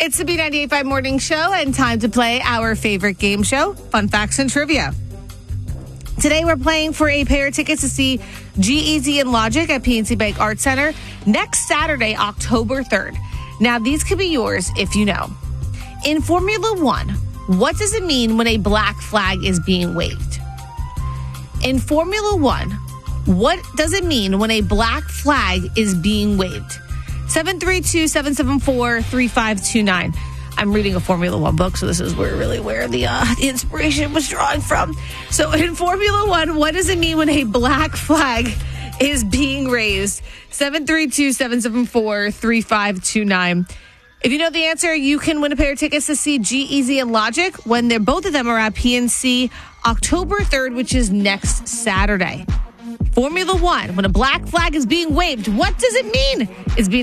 It's the B98.5 Morning Show and time to play our favorite game show, Fun Facts and Trivia. Today we're playing for a pair of tickets to see G-Eazy and Logic at PNC Bank Arts Center next Saturday, October 3rd. Now, these could be yours if you know. In Formula One, what does it mean when a black flag is being waved? In Formula One, what does it mean when a black flag is being waved? 732-774-3529. I'm reading a Formula One book, so this is where the inspiration was drawn from. So in Formula One, what does it mean when a black flag is being raised? 732-774-3529. If you know the answer, you can win a pair of tickets to see G-Eazy and Logic when both of them are at PNC October 3rd, which is next Saturday. Formula One, when a black flag is being waved, what does it mean? It's being